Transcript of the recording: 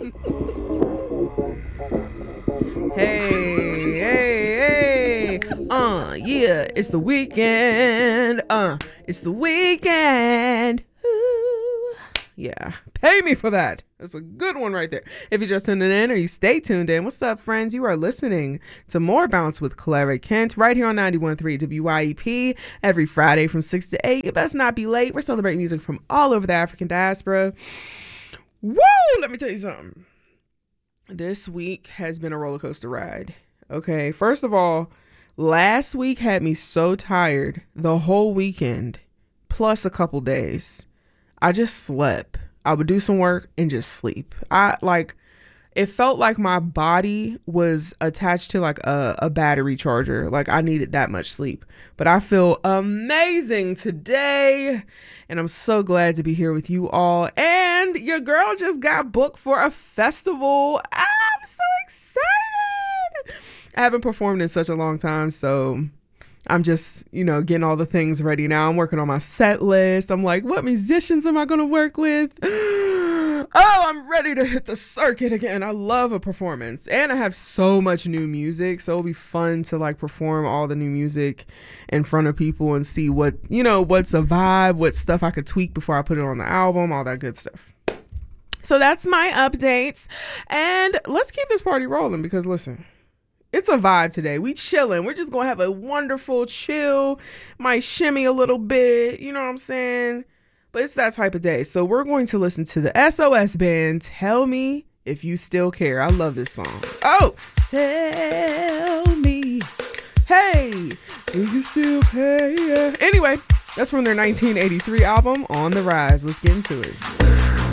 Hey, hey, hey. Yeah, it's the weekend. It's the weekend. Ooh. Yeah, pay me for that. That's a good one right there. If you're just tuning in or you stay tuned in, what's up, friends? You are listening to More Bounce with Clara Kent right here on 91.3 WYEP every Friday from 6 to 8. You best not be late. We're celebrating music from all over the African diaspora. Woo! Let me tell you something. This week has been a roller coaster ride. Okay, first of all, last week had me so tired the whole weekend, plus a couple days. I just slept. I would do some work and just sleep. It felt like my body was attached to like a battery charger. Like I needed that much sleep. But I feel amazing today. And I'm so glad to be here with you all. And your girl just got booked for a festival. I'm so excited. I haven't performed in such a long time. So I'm just, getting all the things ready now. I'm working on my set list. I'm like, what musicians am I going to work with? Oh, I'm ready to hit the circuit again. I love a performance. And I have so much new music. So it'll be fun to like perform all the new music in front of people and see what's a vibe, what stuff I could tweak before I put it on the album, all that good stuff. So that's my updates. And let's keep this party rolling because listen, it's a vibe today. We chilling. We're just going to have a wonderful chill. Might shimmy a little bit. You know what I'm saying? But it's that type of day. So we're going to listen to the SOS Band, Tell Me If You Still Care. I love this song. Oh, tell me, hey, if you still care. Anyway, that's from their 1983 album, On the Rise. Let's get into it.